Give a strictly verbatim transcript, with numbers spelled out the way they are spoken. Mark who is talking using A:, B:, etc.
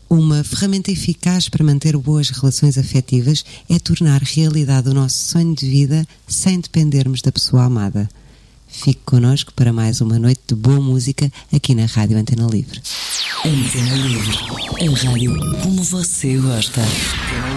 A: Uma ferramenta eficaz para manter boas relações afetivas é tornar realidade o nosso sonho de vida sem dependermos da pessoa amada. Fique connosco para mais uma noite de boa música aqui na Rádio Antena Livre.
B: Antena Livre, a rádio como você gosta.